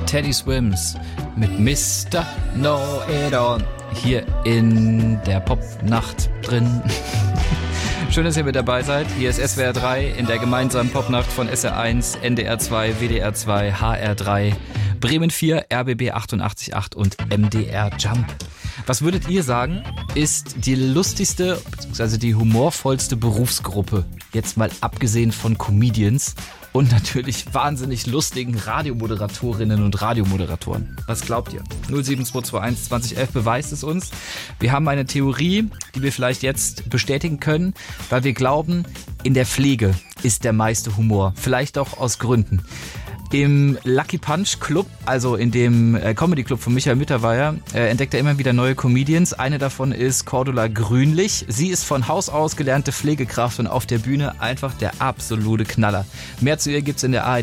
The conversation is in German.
Teddy Swims mit Mr. Know It All hier in der Popnacht drin. Schön, dass ihr mit dabei seid. Hier ist SWR 3 in der gemeinsamen Popnacht von SR1, NDR 2, WDR 2, HR 3, Bremen 4, RBB 88.8 und MDR Jump. Was würdet ihr sagen, ist die lustigste bzw. die humorvollste Berufsgruppe, jetzt mal abgesehen von Comedians und natürlich wahnsinnig lustigen Radiomoderatorinnen und Radiomoderatoren? Was glaubt ihr? 07221 2011 beweist es uns. Wir haben eine Theorie, die wir vielleicht jetzt bestätigen können, weil wir glauben, in der Pflege ist der meiste Humor. Vielleicht auch aus Gründen. Im Lucky Punch Club, also in dem Comedy Club von Michael Mittermeier, entdeckt er immer wieder neue Comedians. Eine davon ist Cordula Grünlich. Sie ist von Haus aus gelernte Pflegekraft und auf der Bühne einfach der absolute Knaller. Mehr zu ihr gibt's in der ARD